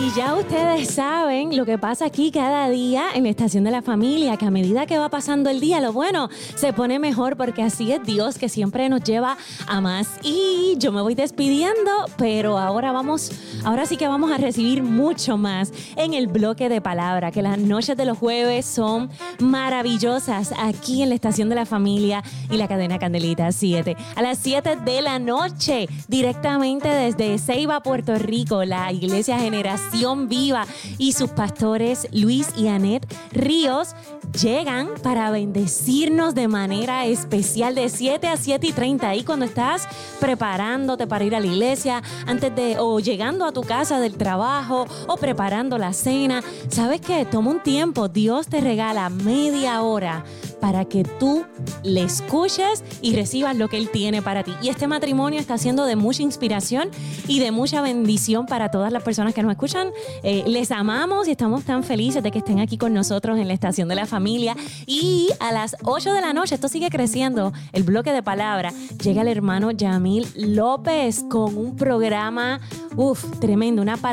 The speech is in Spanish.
Y ya ustedes saben lo que pasa aquí cada día en la Estación de la Familia, que a medida que va pasando el día, lo bueno se pone mejor porque así es Dios que siempre nos lleva a más. Y yo me voy despidiendo, pero ahora sí que vamos a recibir mucho más en el bloque de palabra, que las noches de los jueves son maravillosas aquí en la Estación de la Familia y la cadena Candelita 7. A las 7 de la noche, directamente desde Ceiba, Puerto Rico, la Iglesia Generación Viva y sus pastores Luis y Anet Ríos llegan para bendecirnos de manera especial de 7 a 7:30. Y cuando estás preparándote para ir a la iglesia, o llegando a tu casa del trabajo o preparando la cena, ¿sabes qué? Toma un tiempo, Dios te regala media hora para que tú le escuches y recibas lo que Él tiene para ti. Y este matrimonio está siendo de mucha inspiración y de mucha bendición para todas las personas que nos escuchan. Les amamos y estamos tan felices de que estén aquí con nosotros en la Estación de la Familia. Y a las 8 de la noche, esto sigue creciendo, el bloque de palabra, llega el hermano Yamil López con un programa tremendo, una palabra